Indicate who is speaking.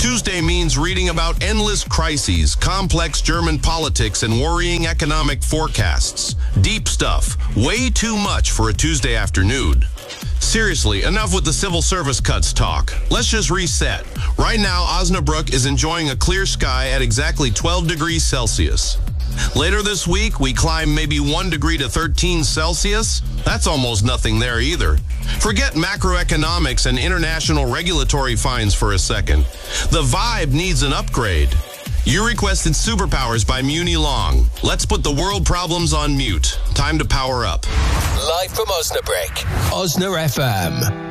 Speaker 1: Tuesday means reading about endless crises, complex German politics, and worrying economic forecasts. Deep stuff. Way too much for a Tuesday afternoon. Seriously, enough with the civil service cuts talk. Let's just reset. Right now, Osnabrück is enjoying a clear sky at exactly 12 degrees Celsius. Later this week, we climb maybe 1 degree to 13 Celsius. That's almost nothing there either. Forget macroeconomics and international regulatory fines for a second. The vibe needs an upgrade. You requested Superpowers by Muni Long. Let's put the world problems on mute. Time to power up.
Speaker 2: Live from Osnabrück, Osna FM.